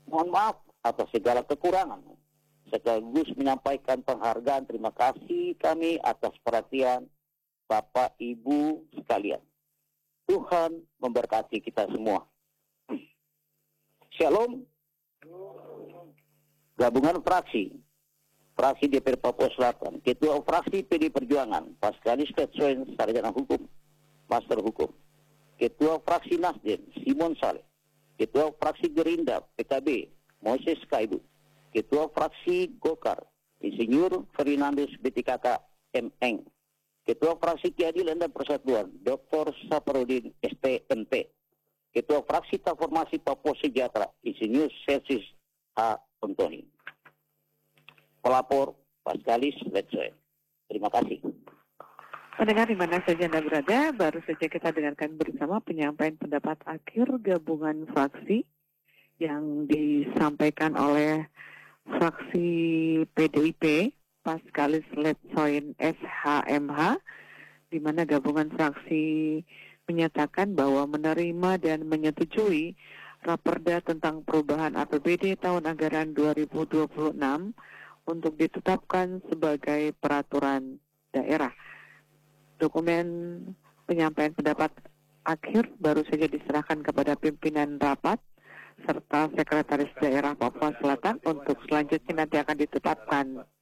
Mohon maaf atas segala kekurangan. Sekaligus menyampaikan penghargaan terima kasih kami atas perhatian Bapak Ibu sekalian. Tuhan memberkati kita semua. Shalom. Gabungan fraksi DPR Papua Selatan, Ketua Fraksi PD Perjuangan, Paskalis Tetsoen, Sarjana Hukum, Master Hukum. Ketua Fraksi Nasdem, Simon Saleh. Ketua Fraksi Gerindra, PKB, Moses Kaibu. Ketua Fraksi Golkar, Insinyur Fernandes BTKK, MN. Ketua Fraksi Keadilan dan Persatuan, Dr. Saparudin STMP. Ketua Fraksi Transformasi Papua Sejahtera, Insinyur Celsius H. Antoni. Pelapor Paskalis Letsoe. Terima kasih. Pendengar di mana saja Anda berada, baru saja kita dengarkan bersama penyampaian pendapat akhir gabungan fraksi yang disampaikan oleh fraksi PDIP Paskalis Letsoen SHMH, di mana gabungan fraksi menyatakan bahwa menerima dan menyetujui Raperda tentang perubahan APBD tahun anggaran 2026 untuk ditetapkan sebagai peraturan daerah. Dokumen penyampaian pendapat akhir baru saja diserahkan kepada pimpinan rapat serta Sekretaris Daerah Papua Selatan untuk selanjutnya nanti akan ditetapkan.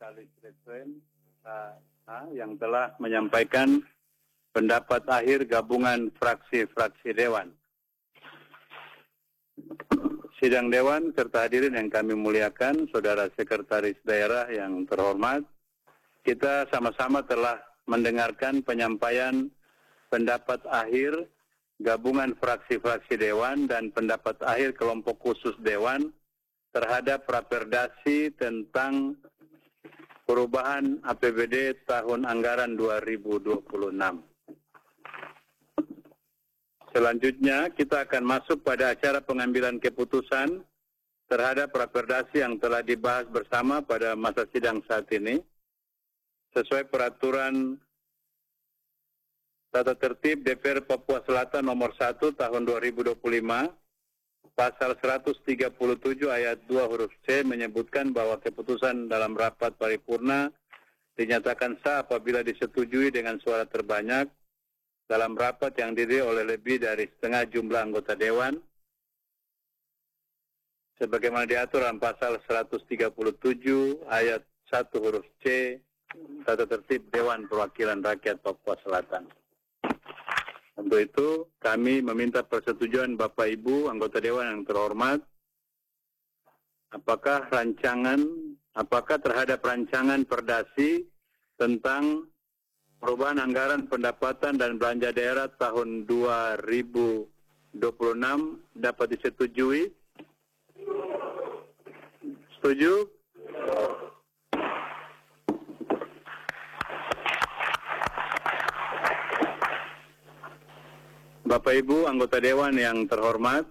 Yang telah menyampaikan pendapat akhir gabungan fraksi-fraksi Dewan. Sidang Dewan serta hadirin yang kami muliakan, Saudara Sekretaris Daerah yang terhormat, kita sama-sama telah mendengarkan penyampaian pendapat akhir gabungan fraksi-fraksi Dewan dan pendapat akhir kelompok khusus Dewan terhadap Raperdasi tentang perubahan APBD tahun anggaran 2026. Selanjutnya, kita akan masuk pada acara pengambilan keputusan terhadap Raperdasi yang telah dibahas bersama pada masa sidang saat ini. Sesuai peraturan Tata Tertib DPR Papua Selatan nomor 1 tahun 2025, pasal 137 ayat 2 huruf C menyebutkan bahwa keputusan dalam rapat paripurna dinyatakan sah apabila disetujui dengan suara terbanyak dalam rapat yang dihadiri oleh lebih dari setengah jumlah anggota Dewan, sebagaimana diatur dalam pasal 137 ayat 1 huruf C Tata Tertib Dewan Perwakilan Rakyat Papua Selatan. Untuk itu, kami meminta persetujuan Bapak Ibu anggota Dewan yang terhormat, apakah terhadap rancangan Perdasi tentang perubahan anggaran pendapatan dan belanja daerah tahun 2026 dapat disetujui? Setuju? Bapak Ibu anggota Dewan yang terhormat,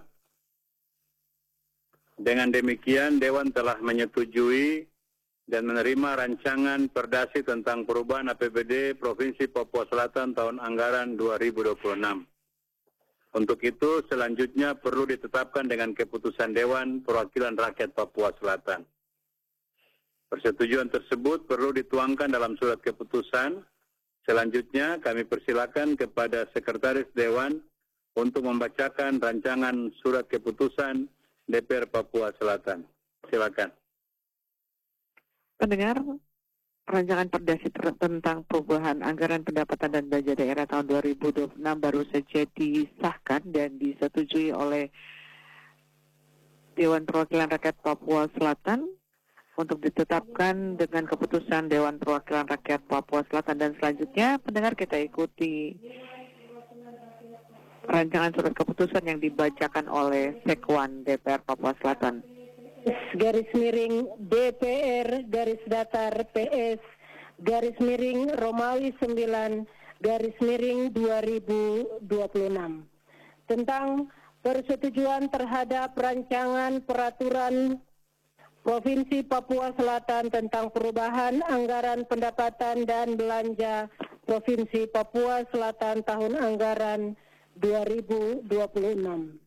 dengan demikian Dewan telah menyetujui dan menerima rancangan Perdasi tentang perubahan APBD Provinsi Papua Selatan tahun anggaran 2026. Untuk itu, selanjutnya perlu ditetapkan dengan keputusan Dewan Perwakilan Rakyat Papua Selatan. Persetujuan tersebut perlu dituangkan dalam surat keputusan. Selanjutnya, kami persilakan kepada Sekretaris Dewan untuk membacakan rancangan surat keputusan DPR Papua Selatan. Silakan. Pendengar, rancangan Perdasi tentang perubahan anggaran pendapatan dan belanja daerah tahun 2026 baru saja disahkan dan disetujui oleh Dewan Perwakilan Rakyat Papua Selatan untuk ditetapkan dengan keputusan Dewan Perwakilan Rakyat Papua Selatan. Dan selanjutnya, pendengar, kita ikuti rancangan surat keputusan yang dibacakan oleh Sekwan DPR Papua Selatan. Garis miring DPR garis datar PS garis miring Romawi 9 garis miring 2026 tentang persetujuan terhadap rancangan peraturan Provinsi Papua Selatan tentang perubahan anggaran pendapatan dan belanja Provinsi Papua Selatan tahun anggaran 2026.